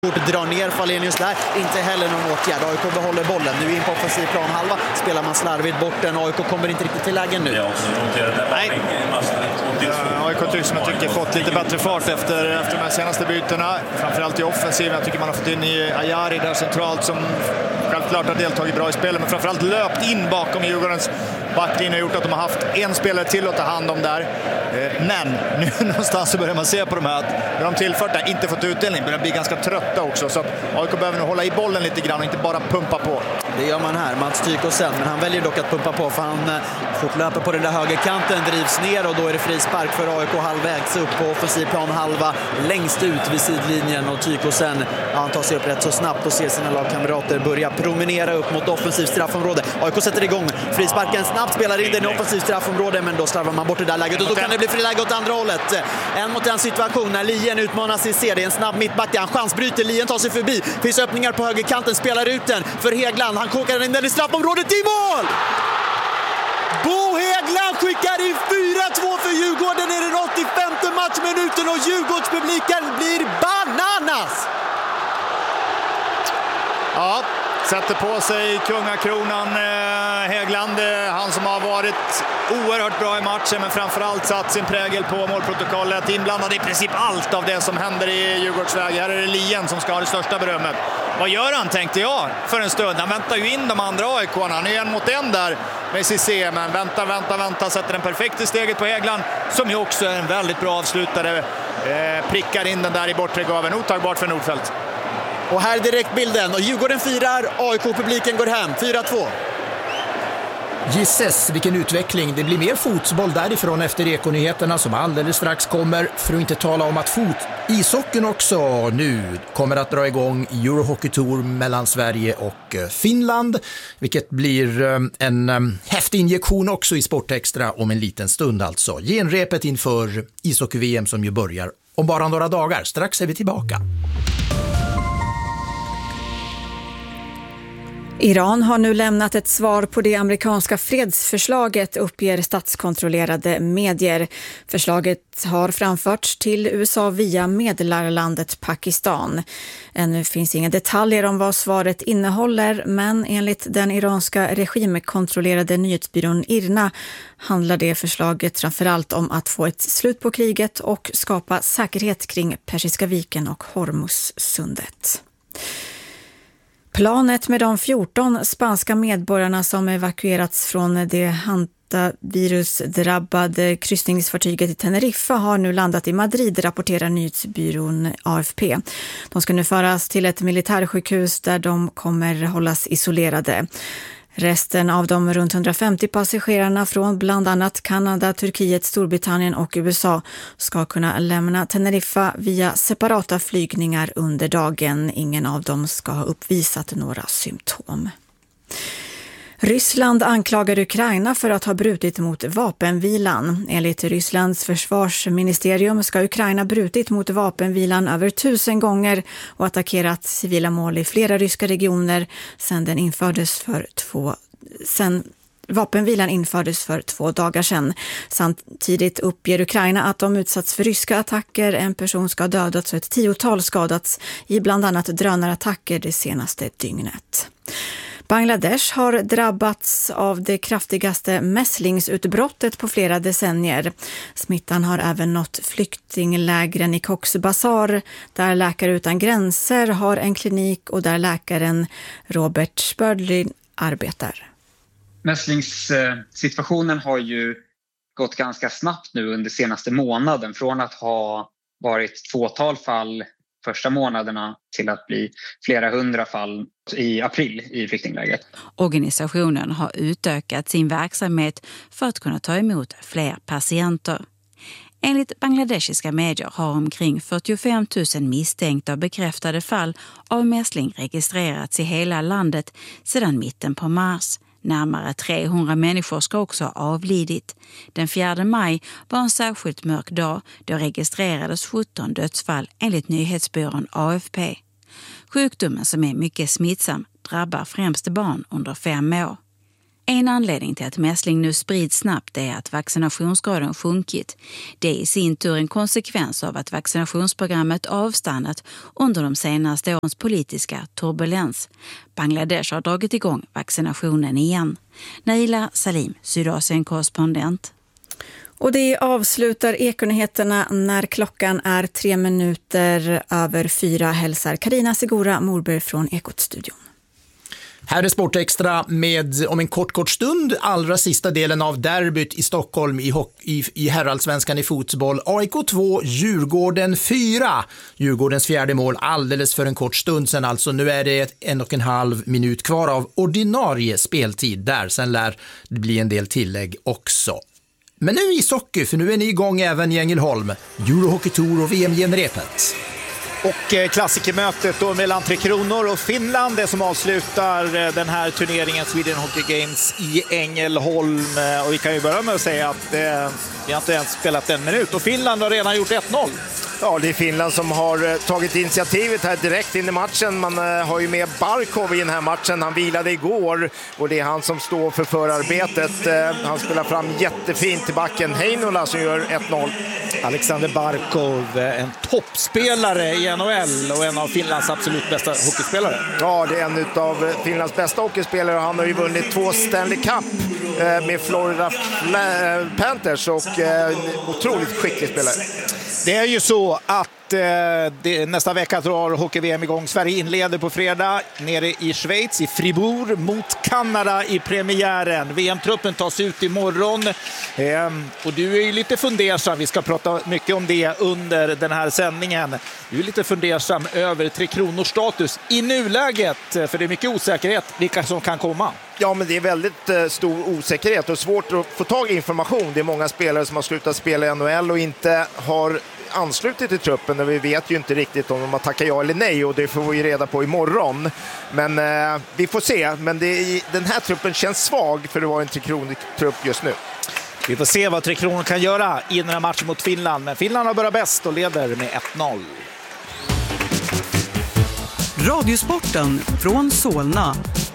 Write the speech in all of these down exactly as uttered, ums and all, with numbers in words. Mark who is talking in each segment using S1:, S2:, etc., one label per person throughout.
S1: Drar ner Falenius där, inte heller någon åtgärd. A I K behåller bollen, nu in på offensiv plan halva. Spelar man slarvigt bort den, A I K kommer inte riktigt till lägen nu.
S2: Nej. A I K tycks som jag tycker fått lite bättre fart efter, efter de här senaste bytena. Framförallt i offensiven. Jag tycker man har fått in i Ajari där centralt som självklart har deltagit bra i spelet. Men framförallt löpt in bakom Djurgårdens backlinje har gjort att de har haft en spelare till att ta hand om där. Men nu någonstans så börjar man se på de här att när de tillfört där inte fått utdelning börjar bli ganska trötta också. Så att A I K behöver nu hålla i bollen lite grann och inte bara pumpa på.
S1: Det gör man här, Mats Tykosen, men han väljer dock att pumpa på för han fortlöper på den där högerkanten, drivs ner och då är det frispark för A I K halvvägs upp på offensiv plan halva, längst ut vid sidlinjen och Tykosen, ja, han tar sig upp rätt så snabbt och ser sina lagkamrater börja promenera upp mot offensiv straffområde. A I K sätter igång frisparken, snabbt spelar in den i offensiv straffområde, men då slarvar man bort det där läget och då kan det bli friläge åt andra hållet. En mot en situation när Lien utmanas i C. Det är en snabb mittback, han chansbryter, Lien tar sig förbi, finns öppningar på högerkanten, spelar ut den för Häggland, han kokar in den i straffområdet i mål! Bo Häggland skickar in fyra två för Djurgården i den åttiofemte matchminuten och Djurgårdspubliken blir bananas!
S2: Ja, sätter på sig kungakronan Häggland, han som har varit oerhört bra i matchen men framförallt satt sin prägel på målprotokollet, inblandad i princip allt av det som händer i Djurgårdsväg. Här är det Lien som ska ha det största berömmet. Vad gör han, tänkte jag för en stund? Han väntar ju in de andra A I K-arna. Han är en mot en där med C C, men väntar, väntar, väntar, sätter den perfekt i steget på Häggland som ju också är en väldigt bra avslutare. Eh, prickar in den där i bortre gaven, otagbart för Nordfeldt.
S1: Och här direkt bilden, och Djurgården firar, A I K-publiken går hem, fyra två.
S3: Gisses, vilken utveckling. Det blir mer fotboll därifrån efter Ekonyheterna som alldeles strax kommer, för att inte tala om att fot ishockeyn också nu kommer att dra igång Eurohockey Tour mellan Sverige och Finland, vilket blir en häftig injektion också i Sportextra om en liten stund alltså. Genrepet inför ishockey-V M som ju börjar om bara några dagar. Strax är vi tillbaka.
S4: Iran har nu lämnat ett svar på det amerikanska fredsförslaget, uppger statskontrollerade medier. Förslaget har framförts till U S A via medlarlandet Pakistan. Ännu finns inga detaljer om vad svaret innehåller, men enligt den iranska regimkontrollerade nyhetsbyrån IRNA handlar det förslaget framförallt om att få ett slut på kriget och skapa säkerhet kring Persiska viken och Hormuzsundet. Planet med de fjorton spanska medborgarna som evakuerats från det hantavirusdrabbade kryssningsfartyget i Teneriffa har nu landat i Madrid, rapporterar nyhetsbyrån A F P. De ska nu föras till ett militärsjukhus där de kommer hållas isolerade. Resten av de runt hundrafemtio passagerarna från bland annat Kanada, Turkiet, Storbritannien och U S A ska kunna lämna Teneriffa via separata flygningar under dagen. Ingen av dem ska ha uppvisat några symptom. Ryssland anklagar Ukraina för att ha brutit mot vapenvilan. Enligt Rysslands försvarsministerium ska Ukraina brutit mot vapenvilan över tusen gånger och attackerat civila mål i flera ryska regioner sedan den infördes för två sedan vapenvilan infördes för två dagar sedan. Samtidigt uppger Ukraina att de utsatts för ryska attacker. En person ska ha dödats och ett tiotal skadats i bland annat drönarattacker det senaste dygnet. Bangladesh har drabbats av det kraftigaste mässlingsutbrottet på flera decennier. Smittan har även nått flyktinglägren i Cox's Bazar, där Läkare utan gränser har en klinik och där läkaren Robert Spördley arbetar.
S5: Mässlingssituationen har ju gått ganska snabbt nu under senaste månaden, från att ha varit tvåtal fall första månaderna till att bli flera hundra fall i april i flyktinglägret.
S6: Organisationen har utökat sin verksamhet för att kunna ta emot fler patienter. Enligt bangladeshiska medier har omkring fyrtiofem tusen misstänkta och bekräftade fall av mässling registrerats i hela landet sedan mitten på mars. Närmare trehundra människor ska också ha avlidit. Den fjärde maj var en särskilt mörk dag då registrerades sjutton dödsfall enligt nyhetsbyrån A F P. Sjukdomen, som är mycket smittsam, drabbar främst barn under fem år. En anledning till att mässling nu sprids snabbt är att vaccinationsgraden sjunkit. Det är i sin tur en konsekvens av att vaccinationsprogrammet avstannat under de senaste årens politiska turbulens. Bangladesh har dragit igång vaccinationen igen. Naila Salim, Sydasien-korrespondent.
S4: Och det avslutar Ekonyheterna när klockan är tre minuter över fyra. Hälsar Karina Segura Morberg från Ekot-studion.
S3: Här är Sportextra med om en kort kort stund allra sista delen av derbyt i Stockholm i, i, i herrallsvenskan i fotboll. A I K två, Djurgården fyra. Djurgårdens fjärde mål alldeles för en kort stund sedan. Alltså nu är det en och en halv minut kvar av ordinarie speltid där. Sen lär det bli en del tillägg också. Men nu i socker, för nu är ni igång även i Ängelholm. Eurohockey Tour och V M-genrepet.
S2: Och klassikermötet då mellan Tre Kronor och Finland, det som avslutar den här turneringen Sweden Hockey Games i Ängelholm. Och vi kan ju börja med att säga att eh, vi har inte ens spelat en minut och Finland har redan gjort ett noll.
S7: Ja, det är Finland som har tagit initiativet här direkt in i matchen. Man har ju med Barkov i den här matchen. Han vilade igår och det är han som står för förarbetet. Han spelar fram jättefint till backen. Heinola som gör ett noll.
S2: Alexander Barkov, en toppspelare i N H L och en av Finlands absolut bästa hockeyspelare.
S7: Ja, det är en av Finlands bästa hockeyspelare. Han har ju vunnit två Stanley Cup med Florida Panthers och en otroligt skicklig spelare.
S2: Det är ju så att eh, det, nästa vecka drar hockey-V M igång. Sverige inleder på fredag nere i Schweiz, i Fribourg, mot Kanada i premiären. V M-truppen tas ut imorgon. Eh, och du är ju lite fundersam, vi ska prata mycket om det under den här sändningen. Du är lite fundersam över Tre Kronors status i nuläget, för det är mycket osäkerhet vilka som kan komma.
S7: Ja, men det är väldigt eh, stor osäkerhet och svårt att få tag i information. Det är många spelare som har slutat spela i N H L och inte har anslutit till truppen. Och vi vet ju inte riktigt om de har tackat ja eller nej och det får vi reda på imorgon. Men eh, vi får se. Men det, den här truppen känns svag för det var en Tre Kronor-trupp just nu.
S2: Vi får se vad Tre Kronor kan göra i den här matchen mot Finland. Men Finland har börjat bäst och leder med ett noll.
S8: Radiosporten från Solna.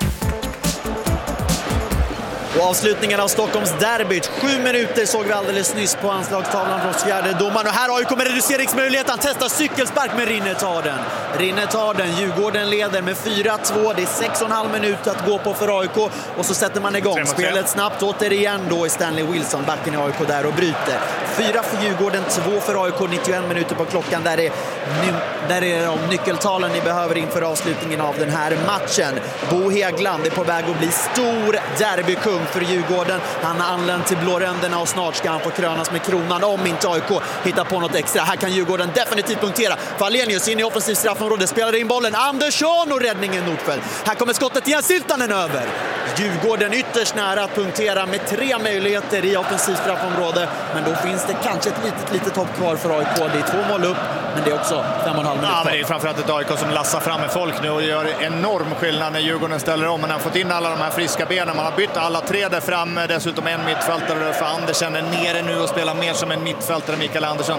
S1: Och avslutningen av Stockholms derbyt. Sju minuter såg vi alldeles nyss på anslagstavlan från fjärde domaren. Och här har ju kommit reduceringsmöjlighet. Han testar cykelspark med Rinne tar den. Rinne tar den. Djurgården leder med fyra två. Det är sex och en halv minut att gå på för A I K. Och så sätter man igång spelet snabbt. Återigen då i Stanley Wilson, backen i A I K där och bryter. Fyra för Djurgården, två för A I K. nittioen minuter på klockan. Där är, där är de nyckeltalen ni behöver inför avslutningen av den här matchen. Bo Hegland är på väg att bli stor derbykung för Djurgården. Han har anlänt till blåränderna och snart ska han få krönas med kronan om inte A I K hittar på något extra. Här kan Djurgården definitivt punktera. Falenius in i offensiv straffområde, spelar in bollen. Andersson och räddningen Nordfeldt. Här kommer skottet igen, Siltanen över. Djurgården ytterst nära att punktera med tre möjligheter i offensiv straffområde. Men då finns det kanske ett litet, litet hopp kvar för A I K. Det är två mål upp, men det är också fem och en halv minut.
S2: Ja, men det är framförallt ett A I K som lassar fram med folk nu och gör enorm skillnad när Djurgården ställer om. Man har fått in alla de här friska benen. Man har bytt alla tre där fram. Dessutom en mittfältare för Andersen är nere nu och spelar mer som en mittfältare, Mikael Andersson.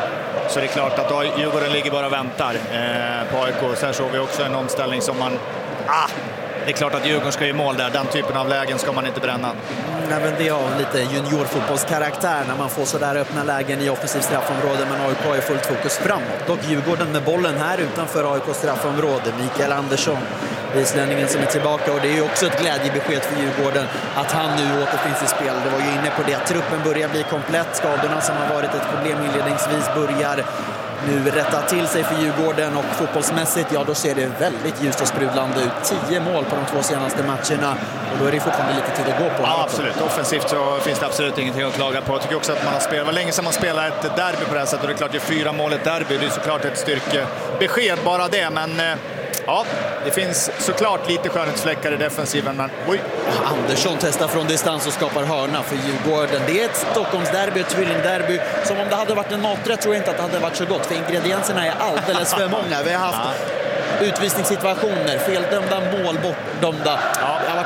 S2: Så det är klart att Djurgården ligger bara och väntar eh, på A I K. Så här såg vi också en omställning som man... Ah! Det är klart att Djurgården ska göra mål där. Den typen av lägen ska man inte bränna.
S1: Mm, även det av lite juniorfotbollskaraktär när man får så där öppna lägen i offensiv straffområde. Men A I K har fullt fokus framåt. Och Djurgården med bollen här utanför A I K straffområde. Mikael Andersson, islänningen som är tillbaka. Och det är ju också ett glädjebesked för Djurgården att han nu återfinns i spel. Det var ju inne på det. Truppen börjar bli komplett. Skadorna som har varit ett problem inledningsvis börjar nu rätta till sig för Djurgården och fotbollsmässigt, ja då ser det väldigt ljust och sprudlande ut. Tio mål på de två senaste matcherna och då är det fortfarande lite tid att gå på.
S2: Ja, absolut. Offensivt så finns det absolut ingenting att klaga på. Jag tycker också att man har spelat, det var länge sedan man spelade ett derby på det här sättet och det är klart det är fyra mål ett derby. Det är såklart ett styrkebesked bara det, men ja, det finns såklart lite skönhetsfläckar i defensiven. Men oj.
S1: Andersson testar från distans och skapar hörna för Djurgården. Det är ett Stockholmsderby, ett tvillingderby. Som om det hade varit en maträtt tror jag inte att det hade varit så gott. För ingredienserna är alldeles för många. Vi har haft utvisningssituationer, feldömda, mål bortdömda. Ja. Det har varit mål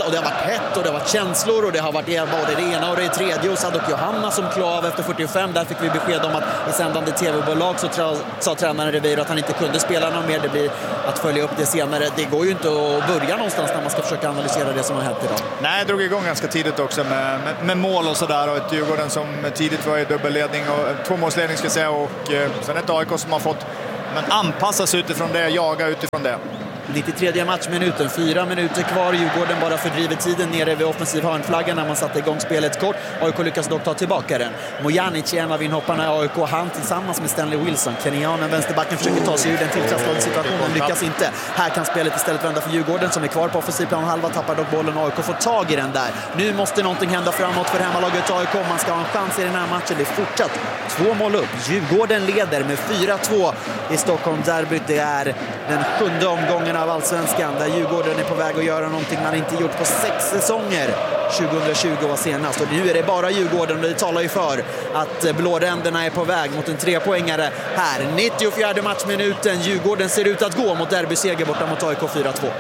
S1: och det har varit hett och det har varit känslor och det har varit både det ena och det tredje, och Sadok Johanna som klev av efter fyrtiofem. Där fick vi besked om att i sändande tv-bolag så tra- sa tränaren Revir att han inte kunde spela någon mer. Det blir att följa upp det senare. Det går ju inte att börja någonstans när man ska försöka analysera det som har hänt idag.
S2: Nej, jag drog igång ganska tidigt också med, med, med mål och sådär, och ett Djurgården som tidigt var i dubbelledning och tvåmålsledning ska jag säga, och eh, sen ett A I K som har fått men anpassas utifrån det, jaga utifrån det.
S1: nittiotredje matchminuten, fyra minuter kvar. Djurgården bara fördriver tiden nere vid offensiv hörnflaggan när man satte igång spelet kort. A I K lyckas dock ta tillbaka den. Mojanic är en av inhopparna i A I K. Han tillsammans med Stanley Wilson. Kenyanen, vänsterbacken, försöker ta sig ur den tilltrasslade situationen. Lyckas inte. Här kan spelet istället vända för Djurgården som är kvar på offensiv plan halva. Tappar dock bollen. A I K får tag i den där. Nu måste någonting hända framåt för hemmalaget A I K. Man ska ha en chans i den här matchen. Det är fortsatt två mål upp. Djurgården leder med fyra två i Stockholm-derbyt. Det är den sjunde omgången av Allsvenskan där Djurgården är på väg att göra någonting man inte gjort på sex säsonger. tjugohundratjugo var senast, och nu är det bara Djurgården, och det talar ju för att blåränderna är på väg mot en trepoängare här. nittiofjärde matchminuten. Djurgården ser ut att gå mot derbyseger borta mot A I K fyra två.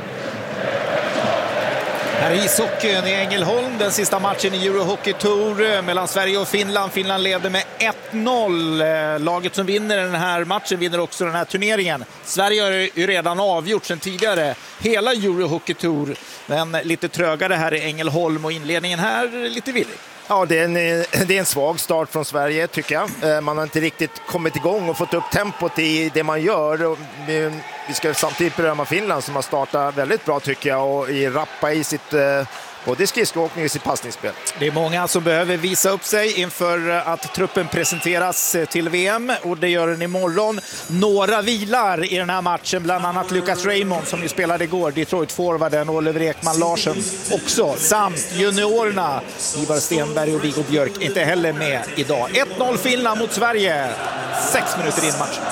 S9: Här är ishockeyn i Ängelholm, den sista matchen i Euro Hockey Tour mellan Sverige och Finland. Finland leder med ett noll. Laget som vinner den här matchen vinner också den här turneringen. Sverige har ju redan avgjort sedan tidigare hela Euro Hockey Tour, men lite trögare här i Ängelholm, och inledningen här lite villig.
S7: Ja, det är, en, det är en svag start från Sverige tycker jag. Man har inte riktigt kommit igång och fått upp tempot i det man gör. Vi ska samtidigt berömma Finland som har startat väldigt bra tycker jag, och i rappa i sitt både skridskoåkning och sitt passningsspel.
S9: Det är många som behöver visa upp sig inför att truppen presenteras till V M, och det gör den imorgon. Några vilar i den här matchen, bland annat Lucas Raymond som ju spelade igår, Detroit-forwarden, och Oliver Ekman Larsen också, samt juniorerna Ivar Stenberg och Viggo Björk inte heller med idag. ett noll Finland mot Sverige, sex minuter in matchen.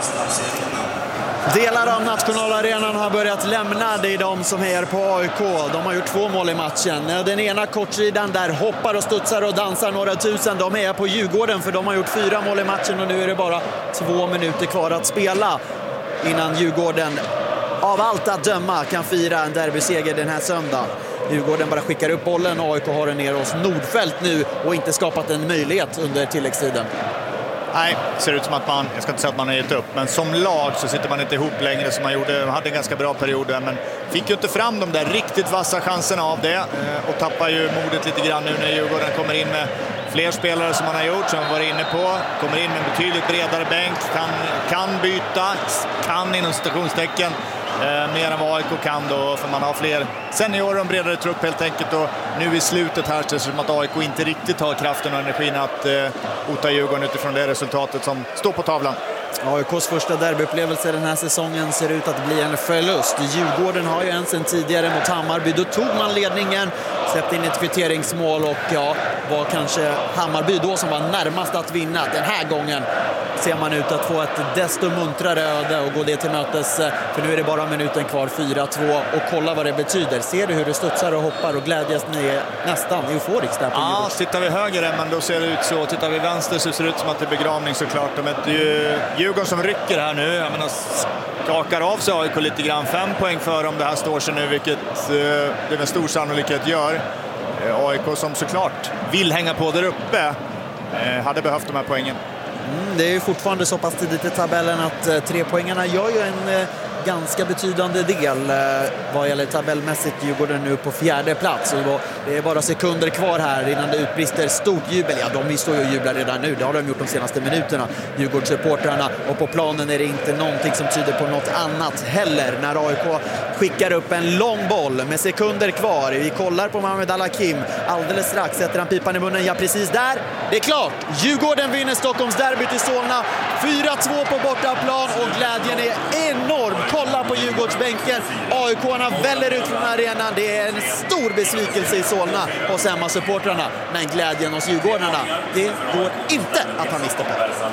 S1: Delar av nationalarenan har börjat lämna. Det är de som hejar på A I K. De har gjort två mål i matchen. Den ena kortsidan där hoppar och studsar och dansar några tusen. De hejar på Djurgården för de har gjort fyra mål i matchen, och nu är det bara två minuter kvar att spela innan Djurgården av allt att döma kan fira en derbyseger den här söndagen. Djurgården bara skickar upp bollen, och A I K har den ner hos Nordfält nu och inte skapat en möjlighet under tilläggstiden.
S2: Nej, det ser ut som att man, jag ska inte säga att man har gett upp, men som lag så sitter man inte ihop längre som man gjorde. Man hade en ganska bra period där, men fick ju inte fram de där riktigt vassa chanserna av det, och tappar ju modet lite grann nu när Djurgården kommer in med fler spelare som man har gjort, som man var inne på. Kommer in med en betydligt bredare bänk, kan, kan byta, kan inom citationstecken eh, mer än vad A I K kan då, för man har fler seniorer och en bredare trupp helt enkelt, och nu i slutet här så är det som att A I K inte riktigt har kraften och energin att eh, hota Djurgården utifrån det resultatet som står på tavlan.
S1: A I K:s första derbyupplevelse den här säsongen ser ut att bli en förlust. Djurgården har ju en sen tidigare mot Hammarby. Då tog man ledningen, släppte in ett kvitteringsmål, och ja, var kanske Hammarby då som var närmast att vinna. Den här gången ser man ut att få ett desto muntrare öde och gå det till mötes, för nu är det bara minuten kvar, fyra två, och kolla vad det betyder. Ser du hur det studsar och hoppar och glädjas ni är nästan euforisk där på Djurgården?
S2: Ja, tittar vi höger men då ser det ut så. Tittar vi vänster så ser det ut som att det är begravning såklart. De är ju Djurgården som rycker här nu. Jag menar, skakar av sig A I K lite grann. Fem poäng för om det här står sig nu, vilket eh, det med stor sannolikhet gör. Eh, A I K som såklart vill hänga på där uppe eh, hade behövt de här poängen.
S1: Mm, det är ju fortfarande så pass tidigt i tabellen att eh, tre poängarna gör ju en eh, ganska betydande del eh, vad gäller tabellmässigt. Djurgården nu på fjärde plats, och då, det är bara sekunder kvar här innan det utbrister stort jubel. Ja, de står ju och jublar redan nu, det har de gjort de senaste minuterna, Djurgårdssupportrarna, och på planen är det inte någonting som tyder på något annat heller när A I K skickar upp en lång boll med sekunder kvar. Vi kollar på Mohamed Al-Hakim, alldeles strax sätter han pipan i munnen, ja precis där, det är klart, Djurgården vinner Stockholms derby till Solna, fyra två på bortaplan, och glädjen är enorm. Kolla på Djurgårdsbänken, A I K-arna väller ut från arenan, det är en stor besvikelse i Solna hos hemmasupportrarna, men glädjen hos Djurgårdarna, det går inte att ta miste på.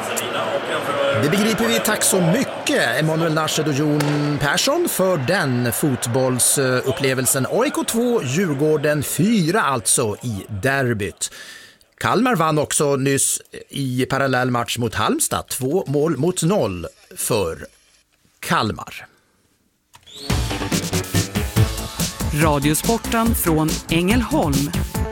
S3: Det begriper vi, tack så mycket Emanuel Narshed och Jon Persson för den fotbollsupplevelsen. A I K två, Djurgården fyra alltså i derbyt. Kalmar vann också nyss i parallell match mot Halmstad, två mål mot noll för Kalmar.
S8: Radiosporten från Ängelholm.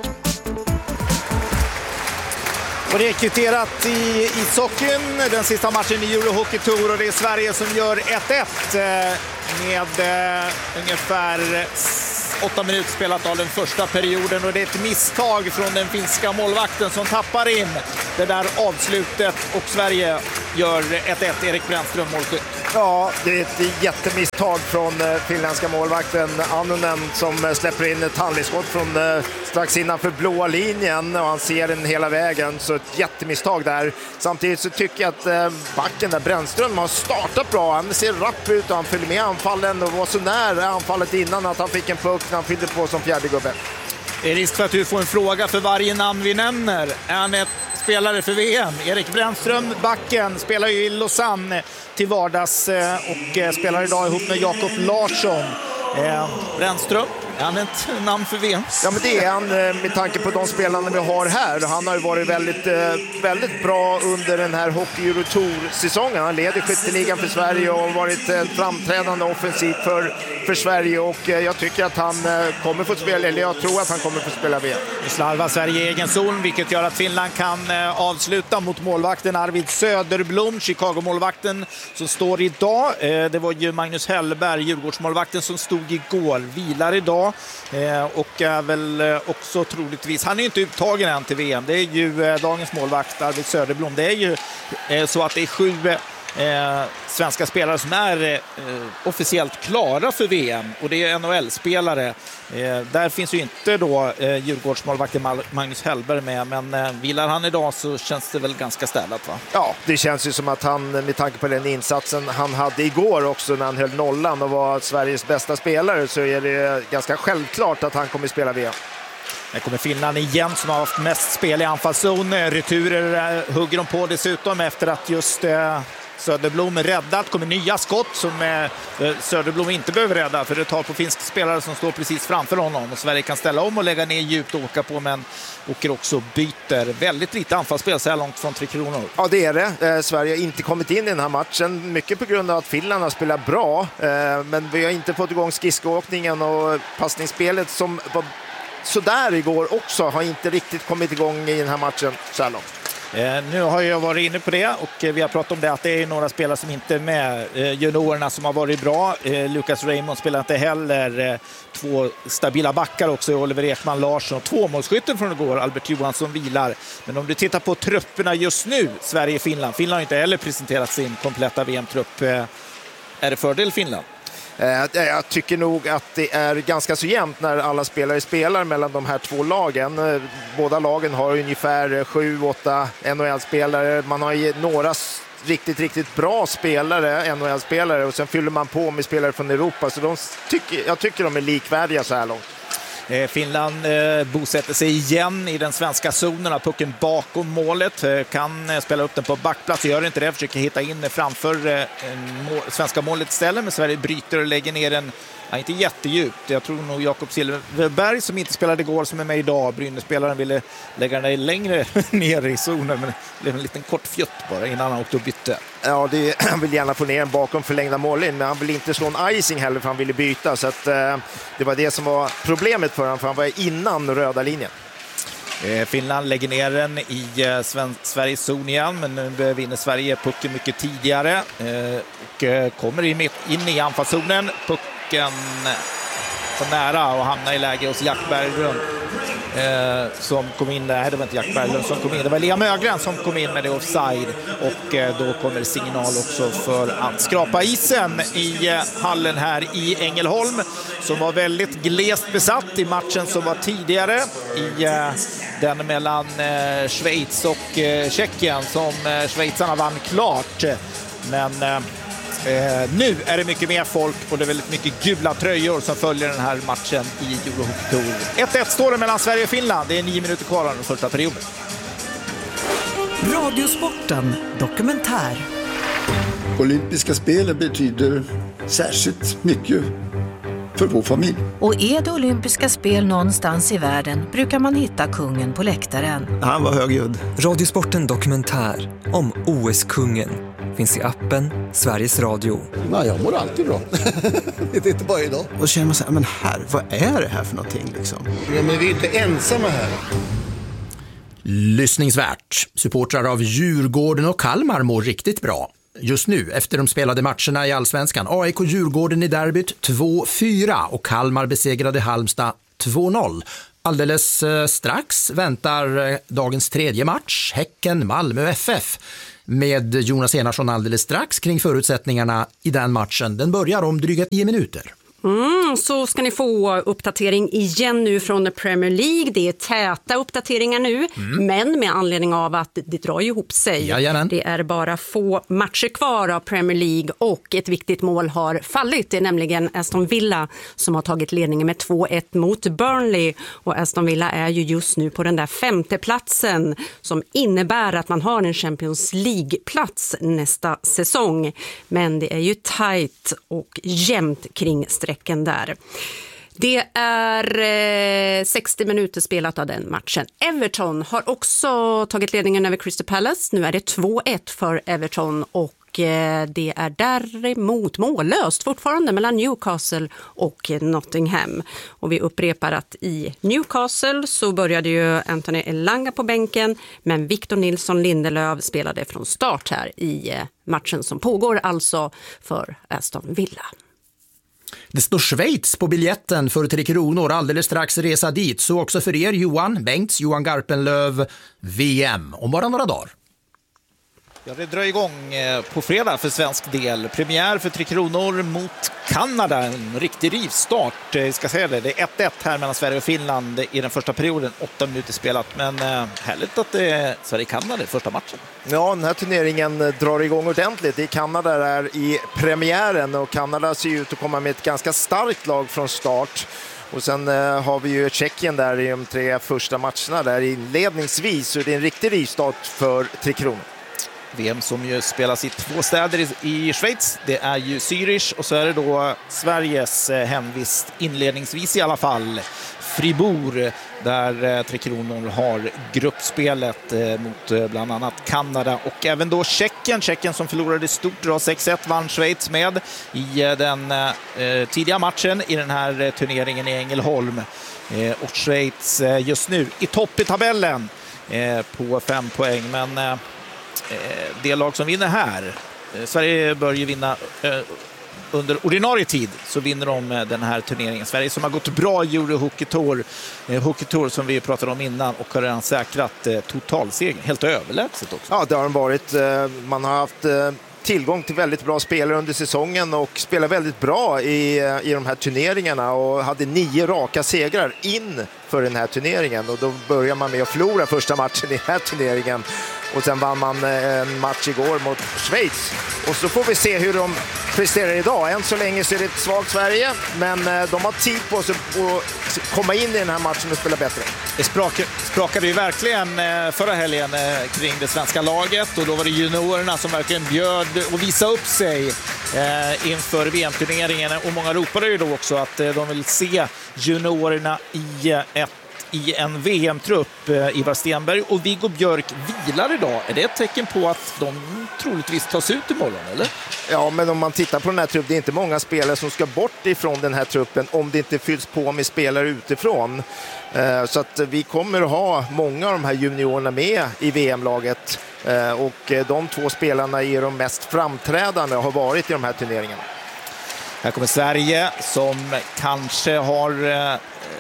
S9: Och det är kvitterat i ishockeyn, den sista matchen i Euro Hockey Tour, och det är Sverige som gör ett ett med eh, ungefär åtta minuter spelat av den första perioden, och det är ett misstag från den finska målvakten som tappar in det där avslutet, och Sverige gör ett ett. Erik Brännström målskytt.
S7: Ja, det är ett jättemisstag från finländska målvakten Annunen som släpper in ett handledsskott från strax innanför blåa linjen, och han ser den hela vägen, så ett jättemisstag där. Samtidigt så tycker jag att backen där, Brännström, har startat bra. Han ser rapp ut och han följer med anfallen och var så nära anfallet innan att han fick en puck när han fyllde på som fjärde gubbe.
S9: Det är risk för att du får en fråga för varje namn vi nämner. Är han ett spelare för V M? Erik Brännström, backen, spelar ju i Lausanne till vardags och spelar idag ihop med Jakob Larsson. Eh, Brännström, är han ett namn för V M?
S7: Ja, men det är han med tanke på de spelarna vi har här. Han har ju varit väldigt, väldigt bra under den här Hockey Euro Tour-säsongen. Han leder skytteligan för Sverige och har varit framträdande offensivt för, för Sverige, och jag tycker att han kommer få spela, eller jag tror att han kommer få spela V M.
S9: Nu slarvar Sverige i egen zon, vilket gör att Finland kan avsluta mot målvakten Arvid Söderblom, Chicago-målvakten som står idag. Det var ju Magnus Hellberg, Djurgårdsmålvakten, som stod igår, vilar idag och är väl också troligtvis, han är ju inte uttagen än till V M, det är ju dagens målvakt Arvid Söderblom. Det är ju så att det är sju Eh, svenska spelare som är eh, officiellt klara för V M, och det är N H L-spelare. Eh, där finns ju inte då eh, Djurgårdsmålvakten Magnus Hellberg med, men eh, vilar han idag så känns det väl ganska städat, va?
S7: Ja, det känns ju som att han, med tanke på den insatsen han hade igår också när han höll nollan och var Sveriges bästa spelare, så är det ganska självklart att han kommer att spela V M.
S9: Det kommer Finland igen som har haft mest spel i anfallszon. Returer eh, hugger de på dessutom efter att just eh, Söderblom är räddat. Kommer nya skott som eh, Söderblom inte behöver rädda, för det tar på finsk spelare som står precis framför honom, och Sverige kan ställa om och lägga ner djupt och åka på, men åker också byter. Väldigt lite anfallsspel så här långt från Tre Kronor.
S7: Ja, det är det. Eh, Sverige har inte kommit in i den här matchen, mycket på grund av att Finland har spelat bra, eh, men vi har inte fått igång skridskoåkningen, och passningsspelet som var så där igår också har inte riktigt kommit igång i den här matchen så här långt.
S9: Eh, nu har jag varit inne på det, och eh, vi har pratat om det, att det är några spelare som inte är med. Eh, juniorerna som har varit bra. Eh, Lucas Raymond spelar inte heller. Eh, två stabila backar också, Oliver Ekman Larsson. Två målskytten från igår, Albert Johansson vilar. Men om du tittar på trupperna just nu, Sverige-Finland. Finland har inte heller presenterat sin kompletta V M-trupp. Eh, är det fördel Finland?
S7: Jag tycker nog att det är ganska så jämnt när alla spelare spelar mellan de här två lagen. Båda lagen har ungefär sju åtta N H L-spelare. Man har ju några riktigt, riktigt bra spelare, N H L-spelare, och sen fyller man på med spelare från Europa. Så de tycker, jag tycker de är likvärdiga så här långt.
S9: Finland eh, bosätter sig igen i den svenska zonen, har pucken bakom målet, eh, kan eh, spela upp den på backplats, gör inte det, försöker hitta in framför eh, mål, svenska målet istället, men Sverige bryter och lägger ner den, ja, inte jättedjupt. Jag tror nog Jakob Silverberg, som inte spelade igår, som är med idag, Brynäs-spelaren, ville lägga den längre ner i zonen, men det blev en liten kort fjutt bara innan han åkte och bytte.
S7: Ja, det, han vill gärna få ner en bakom förlängda målin, men han vill inte slå en icing heller, för han ville byta, så att, eh, det var det som var problemet för honom, för han var innan röda linjen.
S9: Eh, Finland lägger ner den i eh, Sven- Sveriges zon igen, men nu vinner Sverige pucken mycket tidigare eh, och eh, kommer in, in i anfallszonen. Pucken så nära och hamnar i läge hos Jack Berglund. Eh, som kom in, nej det var inte Jack Berglund som kom in, det var Liam Ögren som kom in med det offside, och eh, då kommer signal också för att skrapa isen i eh, hallen här i Ängelholm, som var väldigt glest besatt i matchen som var tidigare i eh, den mellan eh, Schweiz och eh, Tjeckien, som eh, schweizarna vann klart, men eh, Eh, nu är det mycket mer folk, och det är väldigt mycket gula tröjor som följer den här matchen i Euro Hockey Tour. ett ett står det mellan Sverige och Finland. Det är nio minuter kvar av den första perioden.
S8: Radiosporten dokumentär.
S10: Olympiska spelen betyder särskilt mycket för vår familj.
S11: Och är det olympiska spel någonstans i världen brukar man hitta kungen på läktaren.
S12: Han var högljudd. Radiosporten dokumentär om O S-kungen. finns i appen Sveriges Radio.
S13: Nej, jag mår alltid bra. Det är inte bara idag.
S14: Och känner man så här, men här, vad är det här för någonting liksom?
S13: Ja, men vi är inte ensamma här.
S3: Lyssningsvärt. Supportrar av Djurgården och Kalmar mår riktigt bra. Just nu, efter de spelade matcherna i Allsvenskan, A I K Djurgården i derbyt två fyra och Kalmar besegrade Halmstad två noll. Alldeles eh, strax väntar eh, dagens tredje match, Häcken Malmö F F. Med Jonas Enarsson alldeles strax kring förutsättningarna i den matchen. Den börjar om dryga tio minuter.
S15: Mm, så ska ni få uppdatering igen nu från Premier League. Det är täta uppdateringar nu, mm. men med anledning av att det drar ihop sig.
S3: Jajamän.
S15: Det är bara få matcher kvar av Premier League och ett viktigt mål har fallit. Det är nämligen Aston Villa som har tagit ledningen med två ett mot Burnley. Och Aston Villa är ju just nu på den där femte platsen som innebär att man har en Champions League-plats nästa säsong. Men det är ju tajt och jämnt kring streck. Där. Det är eh, sextio minuter spelat av den matchen. Everton har också tagit ledningen över Crystal Palace. Nu är det två ett för Everton och eh, det är däremot mållöst fortfarande mellan Newcastle och Nottingham. Och vi upprepar att i Newcastle så började ju Anthony Elanga på bänken, men Victor Nilsson Lindelöf spelade från start här i eh, matchen som pågår alltså för Aston Villa.
S3: Det står Schweiz på biljetten för Tre Kronor, alldeles strax resa dit. Så också för er, Johan Bengts, Johan Garpenlöv, V M om bara några dagar.
S9: Ja, det drar igång på fredag för svensk del. Premiär för Tre Kronor mot Kanada. En riktig rivstart, jag ska säga det. Det är ett ett här mellan Sverige och Finland i den första perioden. Åtta minuter spelat, men eh, härligt att det är Sverige-Kanada i första matchen.
S7: Ja, den här turneringen drar igång ordentligt. Det är Kanada där i premiären och Kanada ser ut att komma med ett ganska starkt lag från start. Och sen eh, har vi ju Tjeckien där i de tre första matcherna där inledningsvis. Så det är en riktig rivstart för Tre Kronor.
S9: V M som ju spelas i två städer i, i Schweiz. Det är ju Zürich och så är det då Sveriges eh, hemvist inledningsvis i alla fall. Fribourg där eh, Tre Kronor har gruppspelet eh, mot eh, bland annat Kanada och även då Tjeckien. Tjeckien som förlorade stort då sex ett vann Schweiz med i eh, den eh, tidiga matchen i den här eh, turneringen i Ängelholm. Eh, och Schweiz eh, just nu i topp i tabellen eh, på fem poäng, men eh, det lag som vinner här, Sverige bör ju vinna eh, under ordinarie tid, så vinner de den här turneringen. Sverige som har gått bra i Euro Hockey Tour, eh, Hockey Tour som vi pratade om innan och har redan säkrat eh, totalseger, helt överlägset också.
S7: Ja, det har de varit. Eh, man har haft eh, tillgång till väldigt bra spelare under säsongen och spelar väldigt bra i, i de här turneringarna och hade nio raka segrar in för den här turneringen och då börjar man med att förlora första matchen i den här turneringen. Och sen vann man en match igår mot Schweiz. Och så får vi se hur de presterar idag. Än så länge så är det ett svagt Sverige, men de har tid på sig att komma in i den här matchen och spela bättre.
S9: Det sprakade, sprakade ju verkligen förra helgen kring det svenska laget och då var det juniorerna som verkligen bjöd och visade upp sig inför V M-turneringen. Och många ropade ju då också att de vill se juniorerna i ett i en V M-trupp. Ivar Stenberg och Viggo Björk vilar idag. Är det ett tecken på att de troligtvis tas ut imorgon, eller?
S7: Ja, men om man tittar på den här truppen, det är inte många spelare som ska bort ifrån den här truppen om det inte fylls på med spelare utifrån. Så att vi kommer att ha många av de här juniorerna med i V M-laget och de två spelarna är de mest framträdande och har varit i de här turneringarna.
S9: Här kommer Sverige som kanske har eh,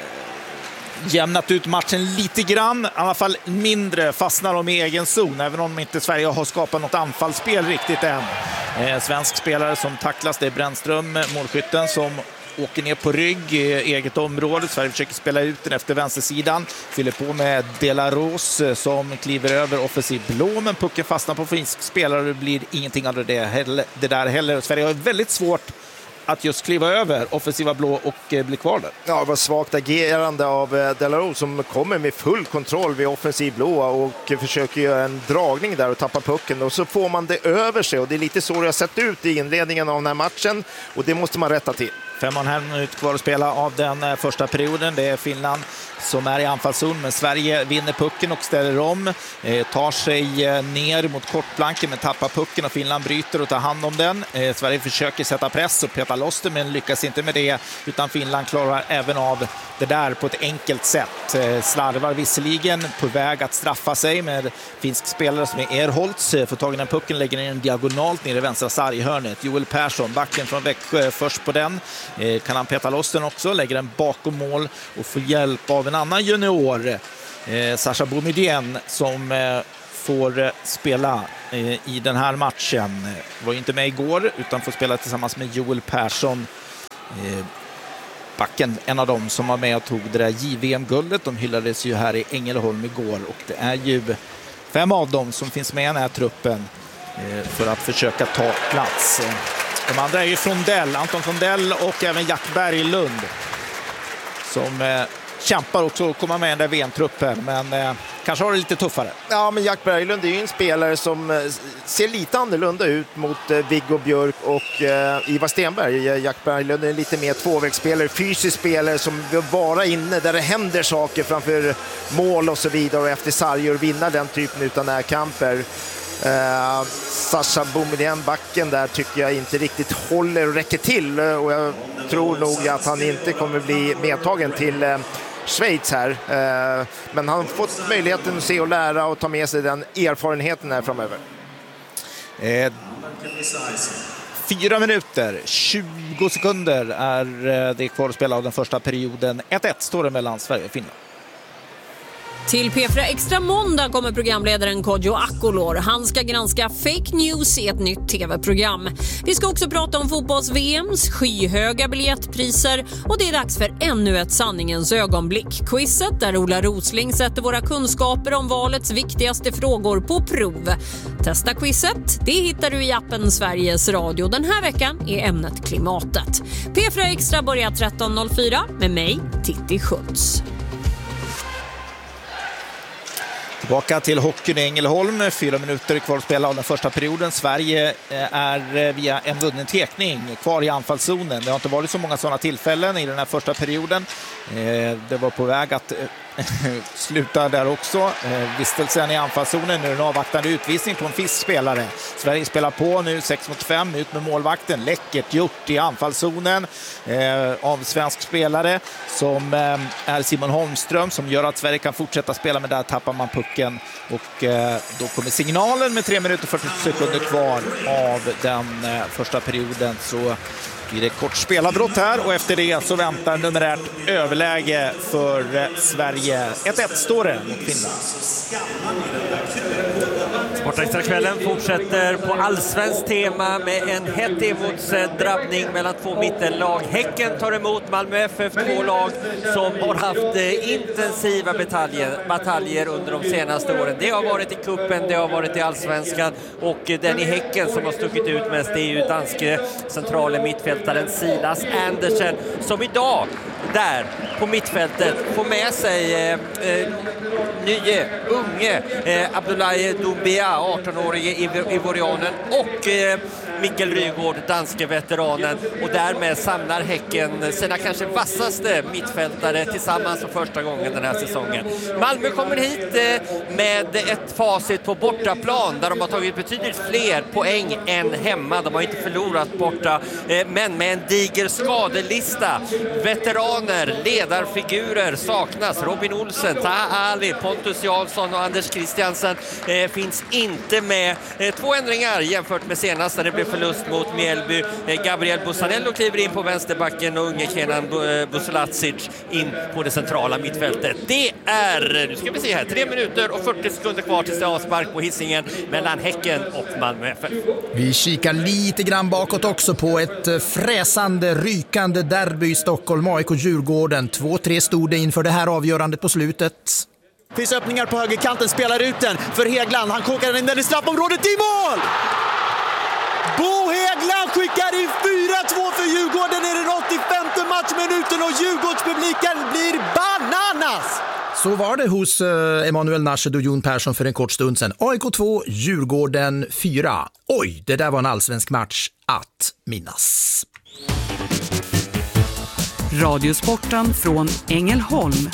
S9: jämnat ut matchen lite grann, i alla fall mindre fastnar de i egen zon, även om inte Sverige har skapat något anfallsspel riktigt än. Eh, svensk spelare som tacklas, det är Brännström, målskytten, som åker ner på rygg i eget område. Sverige försöker spela ut den efter vänstersidan. Fyller på med Delaros som kliver över offensiv blå, men pucken fastnar på finsk spelare och det blir ingenting av det, heller, det där heller. Sverige har väldigt svårt att just kliva över offensiva blå och eh, bli kvar där.
S7: Ja, det var svagt agerande av eh, Delaros som kommer med full kontroll vid offensiv blå och eh, försöker göra en dragning där och tappa pucken och så får man det över sig och det är lite så det har sett ut i inledningen av den här matchen och det måste man rätta till.
S9: Fem och en halv minut kvar att spela av den första perioden. Det är Finland som är i anfallszon, men Sverige vinner pucken och ställer om. Eh, tar sig ner mot kortplanken men tappar pucken och Finland bryter och tar hand om den. Eh, Sverige försöker sätta press och peta loss det men lyckas inte med det, utan Finland klarar även av det där på ett enkelt sätt. Eh, slarvar visserligen på väg att straffa sig med finsk spelare som är Erholtz. Eh, får tag i den pucken, lägger ner en diagonalt ner i vänstra sarghörnet. Joel Persson, backen från Växjö, först på den. Eh, kan han peta loss den också, lägger den bakom mål och får hjälp av en annan junior, eh, Sasha Boumedienne, som eh, får eh, spela eh, i den här matchen. Var inte med igår utan får spela tillsammans med Joel Persson, eh, backen, en av dem som var med och tog det där J V M-guldet. De hyllades ju här i Ängelholm igår och det är ju fem av dem som finns med i den här truppen eh, för att försöka ta plats. De andra är ju Frondell, Anton Frondell och även Jack Berglund som eh, kämpar också att komma med i den där V M-truppen, men eh, kanske har det lite tuffare.
S7: Ja, men Jack Berglund är ju en spelare som eh, ser lite annorlunda ut mot eh, Viggo Björk och eh, Ivar Stenberg. Jack Berglund är lite mer tvåvägsspelare, fysisk spelare som vill vara inne där det händer saker framför mål och så vidare, och efter sarger vinna den typen av närkamper. Uh, Sasha Boumedienne, backen där, tycker jag inte riktigt håller och räcker till, och jag tror nog att han inte kommer bli medtagen till uh, Schweiz här, uh, men han har fått möjligheten att se och lära och ta med sig den erfarenheten här framöver.
S9: eh, Fyra minuter, tjugo sekunder är det kvar att spela av den första perioden. ett ett står det mellan Sverige och Finland.
S16: Till P fyra Extra måndag kommer programledaren Kodjo Akolor. Han ska granska fake news i ett nytt tv-program. Vi ska också prata om fotbolls-V M:s skyhöga biljettpriser, och det är dags för ännu ett sanningens ögonblick. Quizet där Ola Rosling sätter våra kunskaper om valets viktigaste frågor på prov. Testa quizet, det hittar du i appen Sveriges Radio. Den här veckan är ämnet klimatet. P fyra Extra börjar tretton noll fyra med mig, Titti Schultz.
S9: Tillbaka till hockeyn i Ängelholm. Fyra minuter kvar att spela av den första perioden. Sverige är via en vunnen tekning kvar i anfallszonen. Det har inte varit så många sådana tillfällen i den här första perioden. Det var på väg att sluta där också. Vistelsen i anfallszonen, nu en avvaktande utvisning på en fiskspelare. Sverige spelar på nu sex mot fem, ut med målvakten. Läckert gjort i anfallszonen av svensk spelare som är Simon Holmström, som gör att Sverige kan fortsätta spela, men där tappar man pucken och då kommer signalen med tre minuter och fyrtio sekunder kvar av den första perioden. Så blir det kort spelavbrott här och efter det så väntar numerärt överläge för Sverige. ett ett står det mot Finland.
S17: Sportextrakvällen fortsätter på allsvenskt tema med en hett emotsdrabbning mellan två mittenlag. Häcken tar emot Malmö F F, två lag som har haft intensiva bataljer, bataljer under de senaste åren. Det har varit i kuppen, det har varit i allsvenskan, och den i Häcken som har stuckit ut mest, det är ju danske centrala mittfältaren Silas Andersen, som idag där på mittfältet får med sig eh, eh, nye, unge eh, Abdoulaye Doumbia, arton-årige ivorianen, och eh, Mikkel Rygaard, danske veteranen, och därmed samlar Häcken sina kanske vassaste mittfältare tillsammans för första gången den här säsongen. Malmö kommer hit eh, med ett facit på bortaplan där de har tagit betydligt fler poäng än hemma. De har inte förlorat borta, eh, men med en diger skadelista. Veteraner, ledarfigurer saknas. Robin Olsen, Taha Ali, Pontus Jansson och Anders Christiansen eh, finns inte med. Eh, två ändringar jämfört med senast när det blev förlust mot Mjällby. Eh, Gabriel Bussanello kliver in på vänsterbacken och unge Kenan Busolacic in på det centrala mittfältet. Det är, nu ska vi se här, tre minuter och fyrtio sekunder kvar tills det avspark på Hisingen mellan Häcken och Malmö F F.
S3: Vi kikar lite grann bakåt också på ett fräsande, rykande derby i Stockholm. A I K-Djurgården. två tre stod det inför det här avgörandet på slutet.
S1: Finns öppningar på högerkanten, spelar ut den för Hägglund. Han kokar in den i straffområdet, i mål! Bo Hägglund skickar in fyra två för Djurgården i den åttiofemte matchminuten och Djurgårdspubliken blir bananas!
S3: Så var det hos uh, Emanuel Nashed och Jon Persson för en kort stund sedan. A I K två, Djurgården fyra. Oj, det där var en allsvensk match att minnas.
S8: Radiosporten från Ängelholm.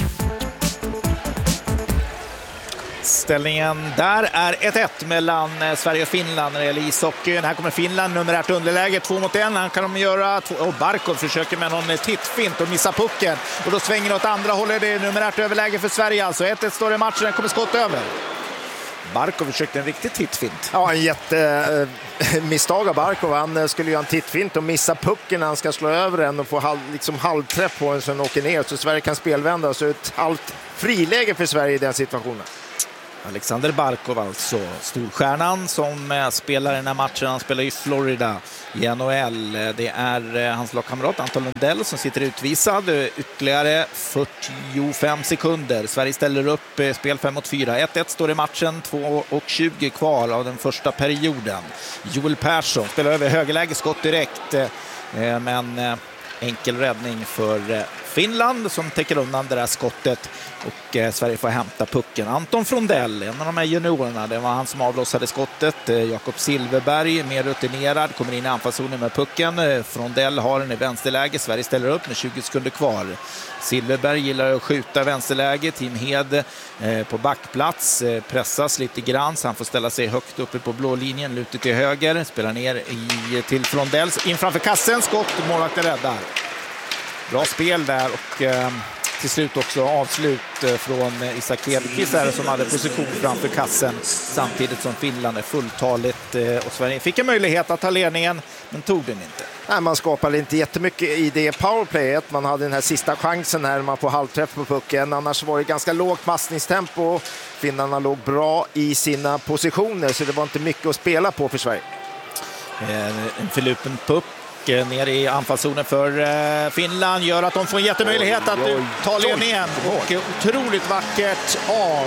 S9: Ställningen där är ett ett mellan Sverige och Finland när det gäller ishockeyn. Här kommer Finland, numerärt underläge, två mot en. Han kan de göra, och Barkov försöker med någon tittfint och missa pucken. Och då svänger det åt andra hållet, det är numerärt överläge för Sverige alltså. ett ett står i matchen, den kommer skott över. Barkov försökte en riktigt tittfint.
S7: Ja, en jätte äh, misstag av Barkov. Han skulle göra en tittfint och missa pucken när han ska slå över den och få halv, liksom halvträff på den så den åker ner. Så Sverige kan spelvända, så ett halvt friläge för Sverige i den situationen.
S9: Alexander Barkov alltså, storstjärnan som spelar i den här matchen. Han spelar i Florida i N H L. Det är hans lagkamrat Anton Lundell som sitter utvisad. Ytterligare fyrtiofem sekunder. Sverige ställer upp spel fem mot fyra. ett ett står i matchen, två och tjugo kvar av den första perioden. Joel Persson spelar över högerläge, skott direkt. Men enkel räddning för Finland som täcker undan det där skottet och eh, Sverige får hämta pucken. Anton Frondell, en av de här juniorerna, det var han som avlossade skottet. Eh, Jakob Silverberg, mer rutinerad, kommer in i anfallszonen med pucken. Eh, Frondell har den i vänsterläge, Sverige ställer upp med tjugo sekunder kvar. Silverberg gillar att skjuta vänsterläge, Tim Hed eh, på backplats, eh, pressas lite grann så han får ställa sig högt uppe på blå linjen, lutet till höger, spelar ner i, till Frondells, in framför kassen, skott, målvakten räddar. Bra spel där och eh, till slut också avslut eh, från eh, Isak Edqvist som hade position framför kassen samtidigt som Finland är fulltaligt eh, och Sverige fick en möjlighet att ta ledningen men tog den inte.
S7: Nej, man skapade inte jättemycket i det powerplayet. Man hade den här sista chansen här man får halvträff på pucken. Annars var det ganska lågt passningstempo. Finnarna låg bra i sina positioner så det var inte mycket att spela på för Sverige.
S9: Eh, en förlupen puck ner i anfallszonen för Finland gör att de får en jättemöjlighet att ta ledningen och otroligt vackert av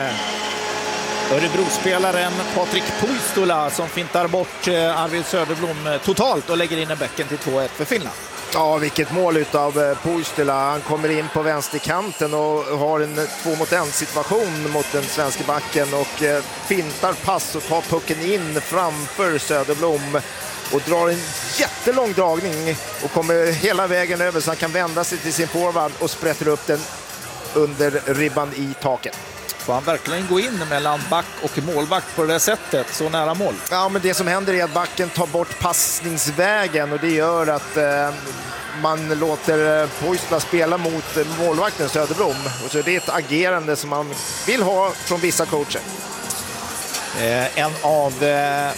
S9: Örebrospelaren Patrik Puistola som fintar bort Arvid Söderblom totalt och lägger in en bäcken till två ett för Finland.
S7: Ja, vilket mål utav Puistola. Han kommer in på vänsterkanten och har en två mot en situation mot den svenska backen och fintar pass och tar pucken in framför Söderblom och drar en jättelång dragning och kommer hela vägen över så han kan vända sig till sin forward och sprätter upp den under ribban i taket.
S9: Får han verkligen gå in mellan back och målvakt på det sättet, så nära mål?
S7: Ja, men det som händer är att backen tar bort passningsvägen och det gör att eh, man låter Puistola spela mot målvakten Söderblom. Och så är det ett agerande som man vill ha från vissa coacher.
S9: Eh, en av... Eh...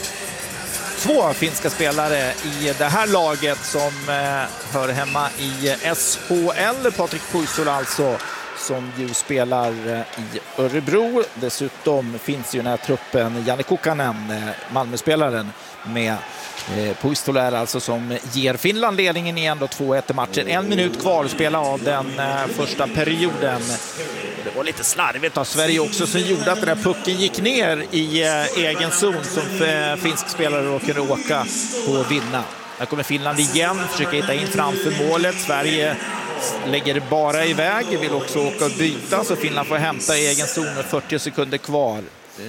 S9: Två finska spelare i det här laget som eh, hör hemma i S H L. Patrik Puistola alltså, som ju spelar eh, i Örebro. Dessutom finns ju den här truppen Janne Kukkanen, eh, Malmö-spelaren, med eh, Puistola är alltså som ger Finland ledningen igen då, två ett i matchen. En minut kvar att spela av den eh, första perioden. Det var lite slarvigt av Sverige också som gjorde att den här pucken gick ner i eh, egen zon som eh, finsk spelare råkade åka på och vinna. Här kommer Finland igen, försöker hitta in framför målet. Sverige lägger bara iväg, vill också åka och byta så Finland får hämta i egen zon med fyrtio sekunder kvar.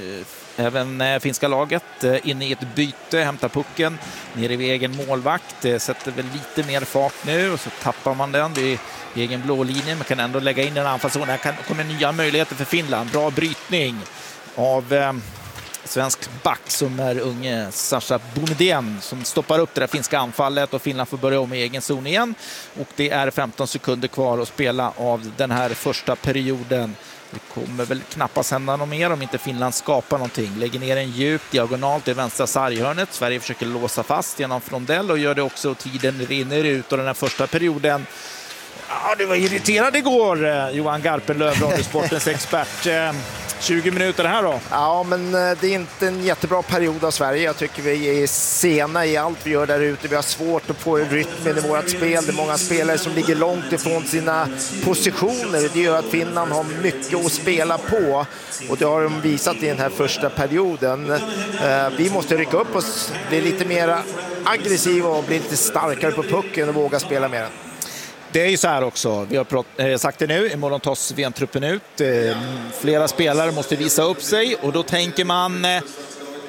S9: Även eh, finska laget eh, inne i ett byte, hämtar pucken nere vid egen målvakt, eh, sätter väl lite mer fart nu och så tappar man den vid egen blå linje, men kan ändå lägga in en anfallszon. Här kan, kommer nya möjligheter för Finland. Bra brytning av eh, svensk back som är unge Sasha Boumedienne som stoppar upp det där finska anfallet och Finland får börja om i egen zon igen. Och det är femton sekunder kvar att spela av den här första perioden. Det kommer väl knappast hända något mer om inte Finland skapar någonting. Lägger ner en djup diagonalt i vänstra sarghörnet. Sverige försöker låsa fast genom Frondell och gör det också. Tiden rinner ut och den här första perioden. Ja, det var irriterad igår, Johan Garpenlöv, Radiosportens expert. tjugo minuter här då.
S7: Ja, men det är inte en jättebra period av Sverige. Jag tycker vi är sena i allt vi gör där ute. Vi har svårt att få rytmen i vårt spel. Det är många spelare som ligger långt ifrån sina positioner. Det gör att Finland har mycket att spela på. Och det har de visat i den här första perioden. Vi måste rycka upp oss, bli lite mer aggressiva och bli lite starkare på pucken och våga spela med den.
S9: Det är ju så här också, vi har prat- sagt det nu, imorgon tas V M-truppen ut. Flera spelare måste visa upp sig och då tänker man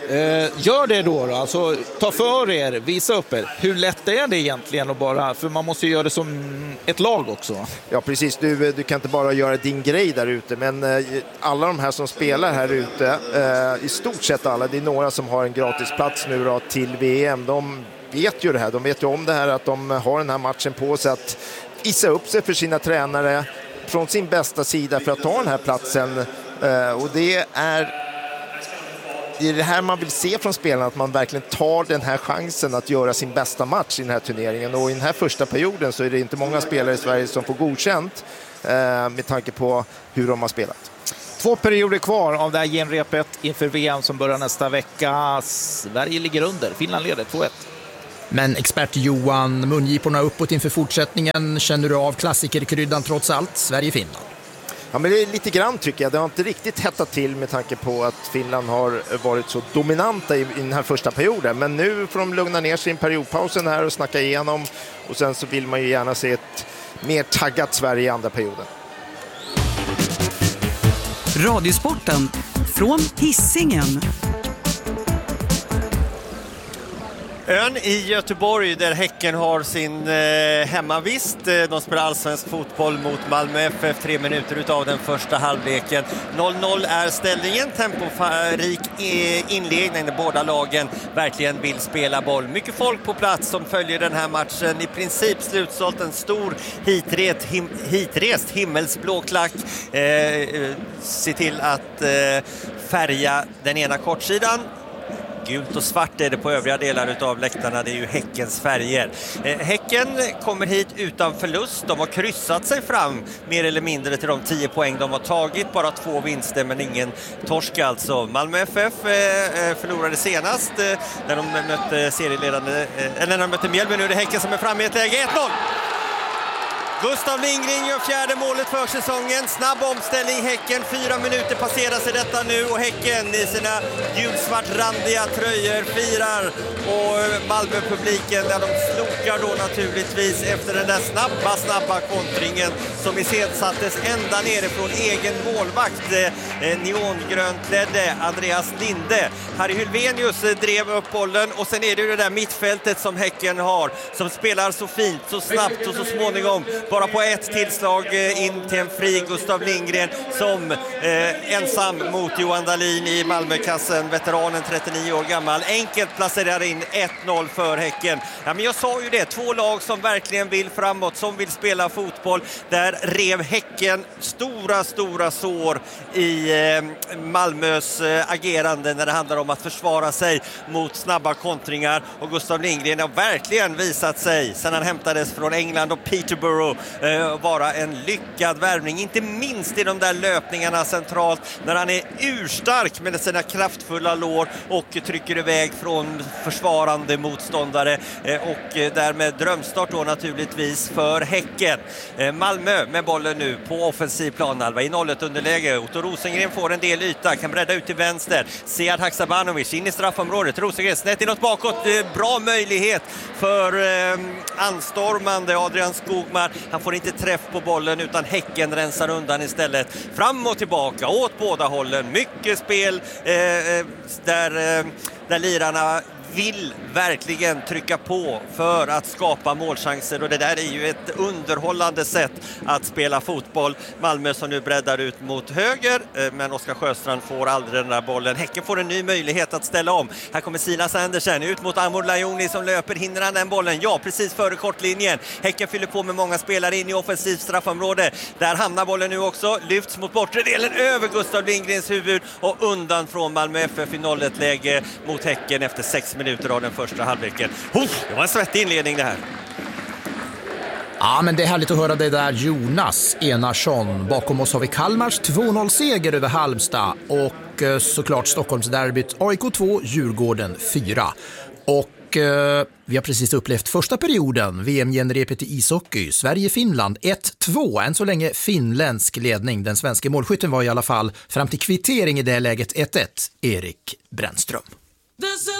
S9: Eh, gör det då, då, alltså ta för er, visa upp er. Hur lätt är det egentligen att bara, för man måste ju göra det som ett lag också.
S7: Ja precis, du, du kan inte bara göra din grej där ute, men eh, alla de här som spelar här ute, eh, i stort sett alla, det är några som har en gratisplats nu då till V M. De vet ju det här, de vet ju om det här att de har den här matchen på sig att isa upp sig för sina tränare från sin bästa sida för att ta den här platsen, eh, och det är Det är det här man vill se från spelarna, att man verkligen tar den här chansen att göra sin bästa match i den här turneringen. Och i den här första perioden så är det inte många spelare i Sverige som får godkänt eh, med tanke på hur de har spelat.
S9: Två perioder kvar av det här genrepet inför V M som börjar nästa vecka. Sverige ligger under, Finland leder två ett.
S3: Men expert Johan, mungiporna uppåt inför fortsättningen. Känner du av klassikerkryddan trots allt? Sverige-Finland.
S7: Ja, men det är lite grann tycker jag. Det har inte riktigt hettat till med tanke på att Finland har varit så dominanta i, i den här första perioden. Men nu får de lugna ner sig i periodpausen här och snacka igenom. Och sen så vill man ju gärna se ett mer taggat Sverige i andra perioden.
S8: Radiosporten från Hisingen.
S17: Ön i Göteborg där Häcken har sin eh, hemmavist. De spelar allsvensk fotboll mot Malmö F F, tre minuter utav den första halvleken. noll noll är ställningen, temporik inledning där båda lagen verkligen vill spela boll. Mycket folk på plats som följer den här matchen. I princip slutsålt, en stor hitrest, him, hitrest himmelsblå klack. Eh, eh, se till att eh, färga den ena kortsidan. Gult och svart är det på övriga delar av läktarna. Det är ju Häckens färger. Eh, häcken kommer hit utan förlust. De har kryssat sig fram mer eller mindre till de tio poäng de har tagit. Bara två vinster men ingen torsk alltså. Malmö F F eh, förlorade senast eh, när de mötte serieledande, eh, eller när de mötte Mjällby. Nu är det Häcken som är framme i ett läge. ett noll! Gustav Lindgren gör fjärde målet för säsongen. Snabb omställning Häcken. Fyra minuter passeras i detta nu och Häcken i sina gulsvartrandiga tröjor firar. Och Malmö-publiken där de slokar då naturligtvis efter den där snabba, snabba kontringen som iscensattes ända nerifrån egen målvakt. Eh, neongrönt ledde Andreas Linde. Harry Hylvenius eh, drev upp bollen och sen är det ju det där mittfältet som Häcken har som spelar så fint, så snabbt och så småningom bara på ett tillslag in till en fri Gustav Lindgren som eh, ensam mot Johan Dahlin i Malmökassen, veteranen trettionio år gammal. Enkelt placerar in ett noll för Häcken. Ja, men jag sa ju det, två lag som verkligen vill framåt, som vill spela fotboll. Där rev Häcken stora, stora sår i eh, Malmös eh, agerande när det handlar om att försvara sig mot snabba kontringar. Och Gustav Lindgren har verkligen visat sig, sedan han hämtades från England och Peterborough, vara en lyckad värvning, inte minst i de där löpningarna centralt när han är urstark med sina kraftfulla lår och trycker iväg från försvarande motståndare och därmed drömstart då naturligtvis för Häcken. Malmö med bollen nu på offensiv planhalva i noll ett underläge. Otto Rosengren får en del yta, kan bredda ut till vänster. Sead Haksabanovic in i straffområdet. Rosengren snett inåt bakåt. Bra möjlighet för anstormande Adrian Skogmar. Han får inte träff på bollen utan Häcken rensar undan istället. Fram och tillbaka åt båda hållen. Mycket spel eh, där, eh, där lirarna vill verkligen trycka på för att skapa målchanser och det där är ju ett underhållande sätt att spela fotboll. Malmö som nu breddar ut mot höger men Oskar Sjöstrand får aldrig den där bollen. Häcken får en ny möjlighet att ställa om. Här kommer Silas Andersen ut mot Amor Lajoni som löper. Hindrar han den bollen? Ja, precis före kortlinjen. Häcken fyller på med många spelare in i offensivt straffområde. Där hamnar bollen nu också. Lyfts mot bortre delen över Gustav Lindgrens huvud och undan från Malmö F F i noll ett läge mot Häcken efter sex minuter av den första halvleken. Uff, det var en svettig inledning det här.
S3: Ja, men det är härligt att höra det där, Jonas Enarsson. Bakom oss har vi Kalmars två noll-seger över Halmstad och eh, såklart Stockholmsderbyt A I K två, Djurgården fyra. Och eh, vi har precis upplevt första perioden, V M-genrepet i ishockey. Sverige-Finland ett två, än så länge finländsk ledning. Den svenska målskytten var i alla fall fram till kvittering i det läget ett ett, Erik Brännström.